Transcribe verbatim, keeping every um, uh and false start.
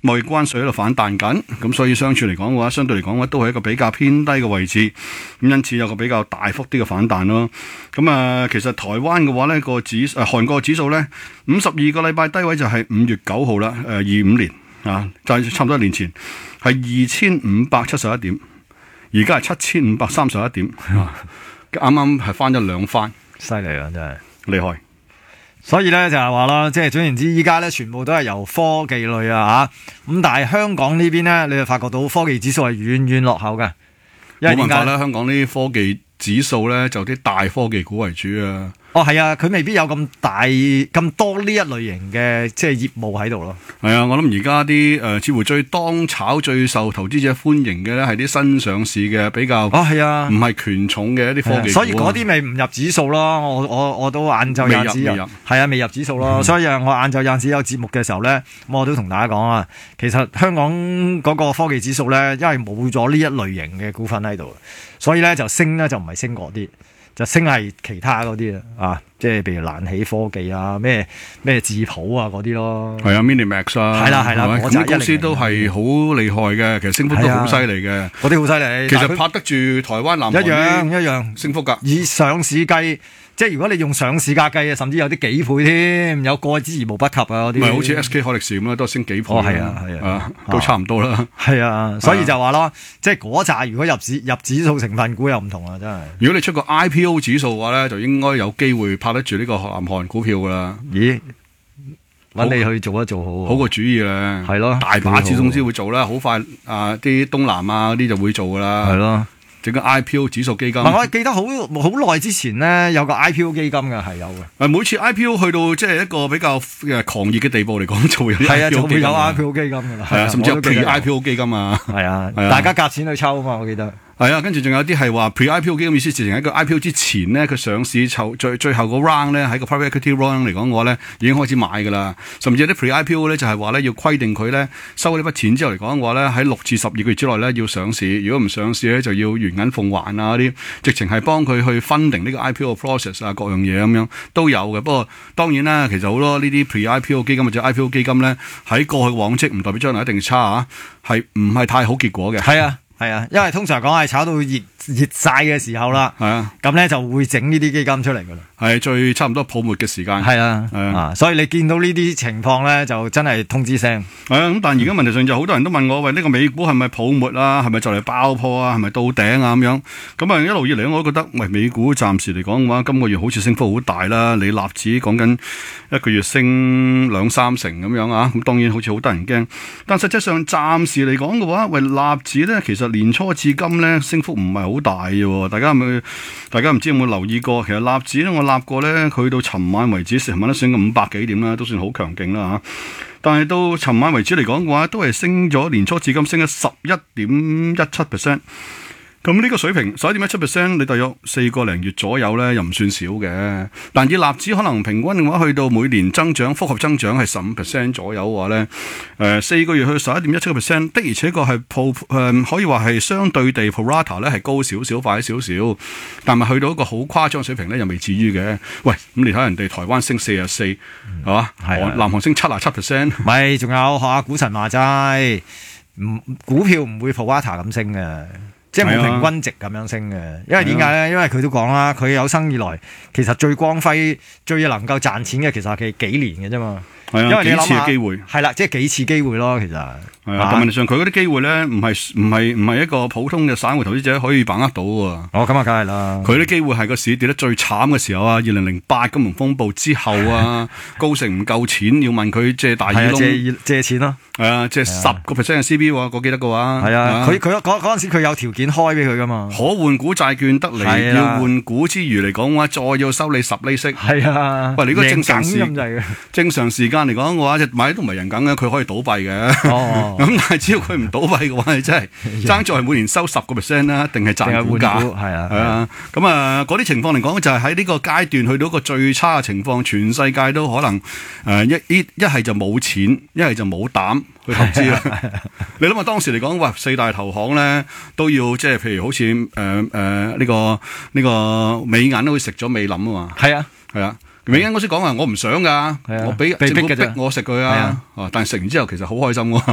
貿易關稅喺度反彈緊，咁所以相處嚟講嘅話，相對嚟講嘅話都係一個比較偏低嘅位置，咁因此有個比較大幅啲嘅反彈咯。咁啊，其實台灣嘅話呢個指誒韓國指數呢，五十二個禮拜低位就係五月九號啦，誒二五年啊，就係差唔多一年前係二千五百七十一點，而家係七千五百三十一點，啱啱係翻咗兩番， 犀利啊，真係厲害。 所以咧就係話啦，即係總言之，依家咧全部都係由科技類啊吓，咁但係香港呢邊咧，你就發覺到科技指數係遠遠落後嘅，因為冇辦法啦，香港呢啲科技指數咧就啲大科技股為主啊。 哦，係啊，佢未必有咁大咁多呢一類型嘅即係業務喺度咯。 係啊，我諗而家啲誒似乎最當炒、最受投資者歡迎嘅咧係啲新上市嘅比較哦，係啊， 唔係權重嘅一啲科技股， 所以嗰啲咪唔入指數咯。我我我都晏晝晏時入，係啊，未入指數咯。嗯、所以我晏晝晏時有節目嘅時候咧，我都同大家講啊，其實香港嗰個科技指數咧，因為冇咗呢一類型嘅股份喺度，所以咧就升咧就唔係升嗰啲。就升係其他嗰啲啊，即係譬如瀾起科技啊，咩咩智譜啊嗰啲咯。係啊 ，Minimax 啊， 係啦係啦，嗰啲公司都係好厲害嘅，其實升幅都好犀利嘅。 嗰啲好犀利， 其實拍得住台灣、南韓一樣一樣升幅㗎。 以上市計。即係如果你用上市價計啊，甚至有啲幾倍添，有過之而無不及啊嗰啲。 唔係好似 S K 海力士咁啦，都係升幾倍。 哦，係啊，係啊， 啊，都差唔多啦。 係啊，所以就話咯，即係嗰扎如果入指入指數成分股又唔同啊，真係。 如果你出個 I P O 指數嘅話咧，就應該有機會拍得住呢個南韓股票噶啦。 咦？揾你去做一做好， 好個主意咧。 係咯， 大把子公司會做啦，好快啊！啲東南啊嗰啲就會做噶啦。 係咯。 整個 I P O 指數基金， 我記得好好耐之前咧有個 I P O 基金嘅係有嘅。 誒每次 I P O 去到即係一個比較誒狂熱嘅地步嚟講，就會有 I P O 基金。係啊，就會有 I P O 基金㗎啦。係啊，甚至有 Pre-I P O 基金啊。係啊， 大家夾錢去抽啊嘛，我記得。 係啊，跟住仲有啲係話 Pre-I P O 基金意思，直情喺個 I P O 之前呢，佢上市籌最最後個 round 咧，喺個 private equity round 嚟講嘅話咧，已經開始買㗎啦。甚至有啲 Pre-I P O 咧，就係話咧要規定佢咧收呢筆錢之後嚟講嘅話咧，喺六至十二個月之內咧要上市。如果唔上市咧，就要原銀奉還啊啲，直情係幫佢去 funding 呢個 I P O process 啊，各樣嘢咁樣都有嘅。不過當然啦，其實好多呢啲 Pre-I P O 基金或者 I P O 基金咧，喺過去往績唔代表將來一定差啊，係唔係太好結果嘅？ 係啊。係啊，因為通常講係炒到熱熱晒嘅時候啦，係啊，咁咧就會整呢啲基金出嚟噶啦， 係最差唔多泡沫嘅時間， 係啊，係啊，啊，所以你見到呢啲情況咧，就真係通知聲。係啊，咁但係而家問題上就好多人都問我，喂，呢、這個美股係咪泡沫啊？係咪就嚟爆破啊？係咪到頂啊？咁樣咁啊，一路以嚟我都覺得，喂，美股暫時嚟講嘅話，今個月好似升幅好大啦。你納指講緊一個月升兩三成咁樣啊，咁當然好似好得人驚。但實際上暫時嚟講嘅話，喂，納指咧其實年初至今咧升幅唔係好大嘅，大家係咪？大家唔知有冇留意過？其實納指咧，我納過咧，佢到尋晚為止，尋晚都升咗五百幾點啦，都算好強勁啦嚇。但係到尋晚為止嚟講嘅話，都係升咗年初至今升咗十一點一七 percent。咁呢個水平十一點一七 percent，你大約四個零月左右咧，又唔算少嘅。但以納指可能平均嘅話，去到每年增長複合增長係十五 percent 左右嘅話咧，誒、呃、四個月去十一點一七個 percent，的而且確係 pro 誒可以話係相對地 pro rata 咧係高少少，快少少。但係去到一個好誇張水平咧，又未至於嘅。喂，咁你睇人哋台灣升四十四，係嘛？南韓升七十七 percent， 咪仲有學下股神話齋，唔股票唔會 pro rata 咁升嘅。即係冇平均值咁樣升嘅，因為點解咧？因為佢都講啦，佢有生以來其實最光輝、最能夠賺錢嘅，其實係幾年嘅啫嘛。 係啊，因為你諗下，幾次嘅機會係啦，即係幾次機會咯，其實係啊。但問題上，佢嗰啲機會咧，唔係唔係唔係一個普通嘅散戶投資者可以把握到喎。 哦，咁啊，梗係啦。佢啲機會係個市跌得最慘嘅時候啊，二零零八金融風暴之後啊，高盛唔夠錢要問佢借大耳窿， 借借錢咯。 係啊，借十個 percent 嘅 C B 喎，我記得嘅話。 係啊，佢佢嗰嗰陣時佢有條件開俾佢噶嘛。 可換股債券得嚟，要換股之餘嚟講嘅話，再要收你十厘息。 係啊， 喂，你如果正常時咁正常時間嚟講嘅話，買都唔係人梗嘅，佢可以倒閉嘅。哦，咁但係只要佢唔倒閉嘅話，你真係爭在每年收十個 percent 啦，定係賺股價？ 係啊， 係啊。咁啊，嗰啲情況嚟講，就係喺呢個階段去到一個最差嘅情況，全世界都可能誒一一一係就冇錢，一係就冇膽去投資啦。你諗下當時嚟講，哇，四大投行咧都要即係譬如好似誒誒呢個呢個美銀都會食咗美林啊嘛。係啊，係啊。美銀公司講話我唔想噶，我俾政府逼我食佢啊，但係食完之後其實好開心喎。